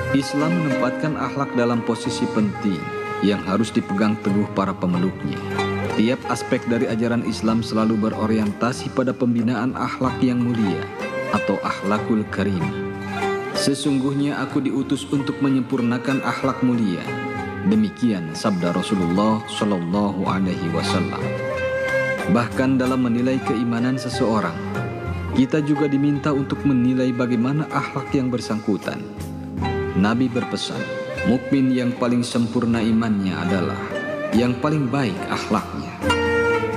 Islam menempatkan akhlak dalam posisi penting yang harus dipegang teguh para pemeluknya. Tiap aspek dari ajaran Islam selalu berorientasi pada pembinaan akhlak yang mulia atau akhlakul karimah. Sesungguhnya aku diutus untuk menyempurnakan akhlak mulia. Demikian sabda Rasulullah Shallallahu Alaihi Wasallam. Bahkan dalam menilai keimanan seseorang, kita juga diminta untuk menilai bagaimana akhlak yang bersangkutan. Nabi berpesan, mukmin yang paling sempurna imannya adalah yang paling baik akhlaknya.